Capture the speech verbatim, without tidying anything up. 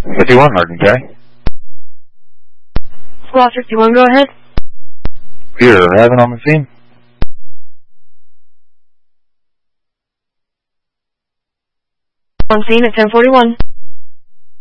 fifty-one, Hardin County. Squad fifty-one, go ahead. You're having on the scene. On scene at ten forty-one.